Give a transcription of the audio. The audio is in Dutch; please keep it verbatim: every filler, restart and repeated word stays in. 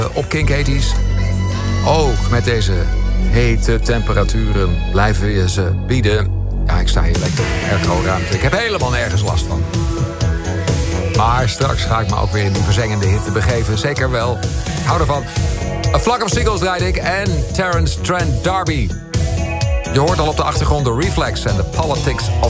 op Kink tachtigs. Ook met deze hete temperaturen blijven we ze bieden. Ja, ik sta hier lekker airco-ruimte. Ik heb helemaal nergens last van. Maar straks ga ik me ook weer in die verzengende hitte begeven. Zeker wel. Ik hou ervan. A Flock of Seagulls draaide ik en Terence Trent D'Arby. Je hoort al op de achtergrond de Reflex en de Politics of